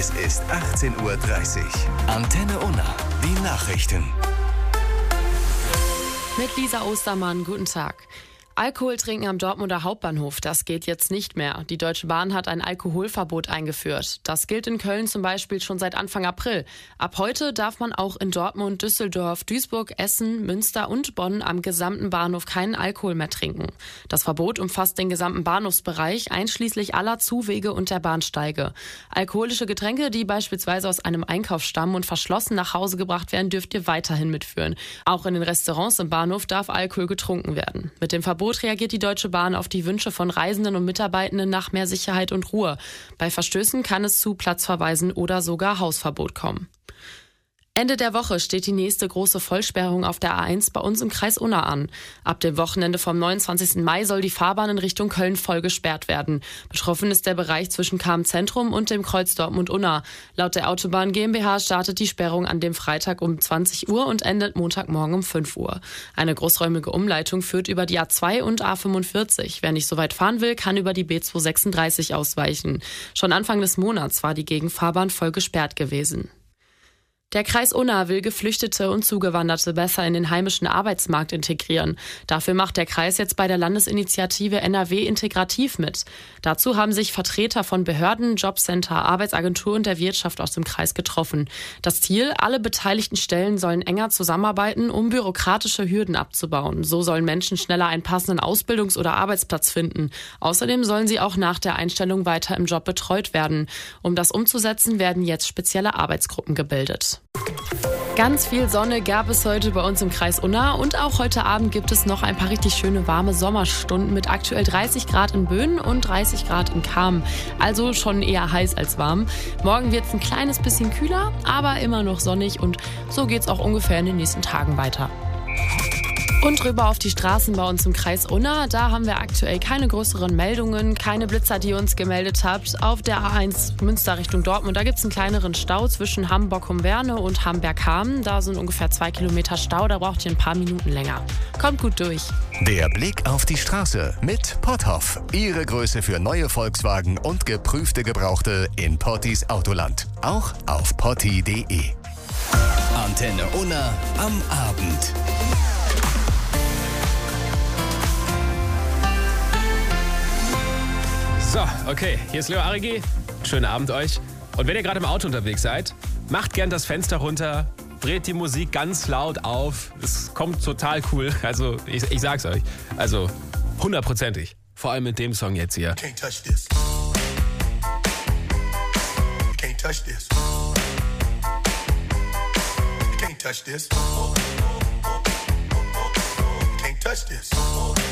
Es ist 18:30 Uhr. Antenne Unna, die Nachrichten. Mit Lisa Ostermann, guten Tag. Alkohol trinken am Dortmunder Hauptbahnhof, das geht jetzt nicht mehr. Die Deutsche Bahn hat ein Alkoholverbot eingeführt. Das gilt in Köln zum Beispiel schon seit Anfang April. Ab heute darf man auch in Dortmund, Düsseldorf, Duisburg, Essen, Münster und Bonn am gesamten Bahnhof keinen Alkohol mehr trinken. Das Verbot umfasst den gesamten Bahnhofsbereich, einschließlich aller Zuwege und der Bahnsteige. Alkoholische Getränke, die beispielsweise aus einem Einkauf stammen und verschlossen nach Hause gebracht werden, dürft ihr weiterhin mitführen. Auch in den Restaurants im Bahnhof darf Alkohol getrunken werden. Mit dem Verbot reagiert die Deutsche Bahn auf die Wünsche von Reisenden und Mitarbeitenden nach mehr Sicherheit und Ruhe. Bei Verstößen kann es zu Platzverweisen oder sogar Hausverbot kommen. Ende der Woche steht die nächste große Vollsperrung auf der A1 bei uns im Kreis Unna an. Ab dem Wochenende vom 29. Mai soll die Fahrbahn in Richtung Köln voll gesperrt werden. Betroffen ist der Bereich zwischen Cham-Zentrum und dem Kreuz Dortmund-Unna. Laut der Autobahn GmbH startet die Sperrung an dem Freitag um 20 Uhr und endet Montagmorgen um 5 Uhr. Eine großräumige Umleitung führt über die A2 und A45. Wer nicht so weit fahren will, kann über die B236 ausweichen. Schon Anfang des Monats war die Gegenfahrbahn voll gesperrt gewesen. Der Kreis Unna will Geflüchtete und Zugewanderte besser in den heimischen Arbeitsmarkt integrieren. Dafür macht der Kreis jetzt bei der Landesinitiative NRW Integrativ mit. Dazu haben sich Vertreter von Behörden, Jobcenter, Arbeitsagentur und der Wirtschaft aus dem Kreis getroffen. Das Ziel: alle beteiligten Stellen sollen enger zusammenarbeiten, um bürokratische Hürden abzubauen. So sollen Menschen schneller einen passenden Ausbildungs- oder Arbeitsplatz finden. Außerdem sollen sie auch nach der Einstellung weiter im Job betreut werden. Um das umzusetzen, werden jetzt spezielle Arbeitsgruppen gebildet. Ganz viel Sonne gab es heute bei uns im Kreis Unna und auch heute Abend gibt es noch ein paar richtig schöne warme Sommerstunden mit aktuell 30 Grad in Böen und 30 Grad in Cham. Also schon eher heiß als warm. Morgen wird es ein kleines bisschen kühler, aber immer noch sonnig und so geht es auch ungefähr in den nächsten Tagen weiter. Und rüber auf die Straßen bei uns im Kreis Unna. Da haben wir aktuell keine größeren Meldungen, keine Blitzer, die ihr uns gemeldet habt. Auf der A1 Münster Richtung Dortmund, da gibt es einen kleineren Stau zwischen Hamburg-Humberne und Hamberg-Hamm. Da sind ungefähr 2 Kilometer Stau, da braucht ihr ein paar Minuten länger. Kommt gut durch. Der Blick auf die Straße mit Potthoff. Ihre Größe für neue Volkswagen und geprüfte Gebrauchte in Pottis Autoland. Auch auf potti.de. Antenne Unna am Abend. So, okay, hier ist Leo Arigi. Schönen Abend euch. Und wenn ihr gerade im Auto unterwegs seid, macht gern das Fenster runter, dreht die Musik ganz laut auf. Es kommt total cool. Also, ich sag's euch. Also, 100%ig. Vor allem mit dem Song jetzt hier. Can't touch this. You can't touch this. You can't touch this. You can't touch this.